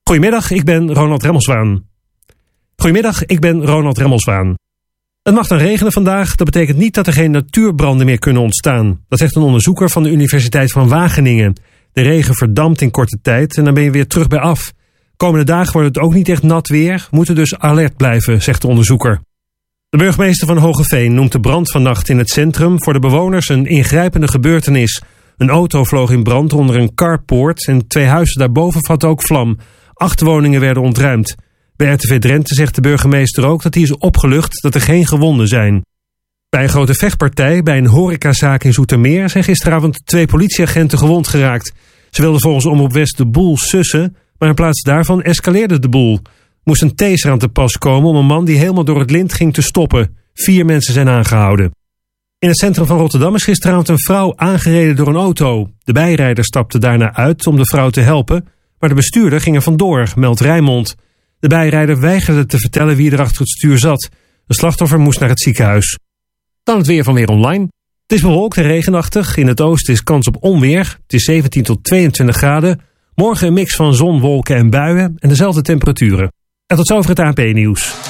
Goedemiddag, ik ben Ronald Remmelswaan. Het mag dan regenen vandaag, dat betekent niet dat er geen natuurbranden meer kunnen ontstaan. Dat zegt een onderzoeker van de Universiteit van Wageningen. De regen verdampt in korte tijd en dan ben je weer terug bij af. Komende dagen wordt het ook niet echt nat weer, moeten dus alert blijven, zegt de onderzoeker. De burgemeester van Hoogeveen noemt de brand vannacht in het centrum voor de bewoners een ingrijpende gebeurtenis. Een auto vloog in brand onder een carport en 2 huizen daarboven vatten ook vlam. 8 woningen werden ontruimd. Bij RTV Drenthe zegt de burgemeester ook dat hij is opgelucht dat er geen gewonden zijn. Bij een grote vechtpartij bij een horecazaak in Zoetermeer zijn gisteravond 2 politieagenten gewond geraakt. Ze wilden volgens Omroep West de boel sussen, maar in plaats daarvan escaleerde de boel. Moest een taser aan te pas komen om een man die helemaal door het lint ging te stoppen. 4 mensen zijn aangehouden. In het centrum van Rotterdam is gisteravond een vrouw aangereden door een auto. De bijrijder stapte daarna uit om de vrouw te helpen, maar de bestuurder ging er vandoor, meldt Rijnmond. De bijrijder weigerde te vertellen wie er achter het stuur zat. De slachtoffer moest naar het ziekenhuis. Dan het weer van Weer Online. Het is bewolkt en regenachtig. In het oosten is kans op onweer. Het is 17 tot 22 graden. Morgen een mix van zon, wolken en buien en dezelfde temperaturen. En tot zover het ANP-nieuws.